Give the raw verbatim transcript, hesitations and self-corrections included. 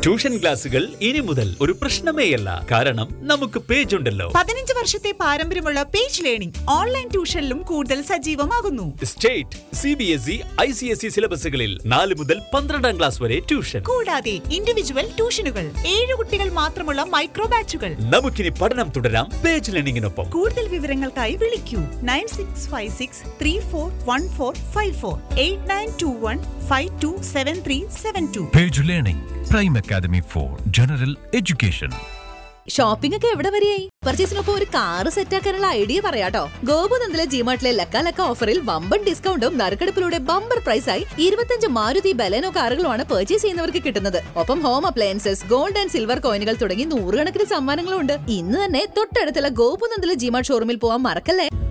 Tuition ക്ലാസുകൾ ഇനി മുതൽ ഒരു പ്രശ്നമേയല്ല. കാരണം നമുക്ക് പേജ് ഉണ്ടല്ലോ. പതിനഞ്ച് വർഷത്തെ പാരമ്പര്യമുള്ള പേജ് ലേണിംഗ് ഓൺലൈൻ ട്യൂഷനിലും കൂടുതൽ സജീവമാകുന്നു. State, C B S E, I C S E സിലബസുകളിൽ നാല് മുതൽ പന്ത്രണ്ടാം ക്ലാസ് വരെ ട്യൂഷൻ. കൂടാതെ ഇൻഡിവിജ്വൽ ട്യൂഷനുകൾ, ഏഴ് കുട്ടികൾ മാത്രമുള്ള മൈക്രോ ബാച്ചുകൾ. നമുക്കിനി പഠനം തുടരാം പേജ് ലേണിംഗിനൊപ്പം. കൂടുതൽ വിവരങ്ങൾക്കായി വിളിക്കൂ nine six five six three four one four five four eight nine to one five to seven three seven to. Page learning prime academy for general education. Shopping ഒക്കെ എവിടെ വരെയായി? പർച്ചേസിനൊപ്പം ഒരു കാറ് സെറ്റാക്കാനുള്ള ഐഡിയ പറയാട്ടോ. ഗോപുനന്ദിലെ ജിമാർട്ടിലെ ലക്ക ലക്ക ഓഫറിൽ വമ്പൻ ഡിസ്കൗണ്ടും നറുക്കെടുപ്പിലൂടെ ബമ്പർ പ്രൈസായി ഇരുപത്തഞ്ച് മാരുതി ബലേനോ കാറുകളുമാണ് പർച്ചേസ് ചെയ്യുന്നവർക്ക് കിട്ടുന്നത്. ഒപ്പം home appliances, gold and silver കോയിനുകൾ തുടങ്ങി നൂറുകണക്കിന് സമ്മാനങ്ങളും ഉണ്ട്. ഇന്ന് തന്നെ തൊട്ടടുത്തുള്ള ഗോപുനന്ദിലെ ജിമാർട്ട് ഷോറൂമിൽ പോവാൻ മറക്കല്ലേ.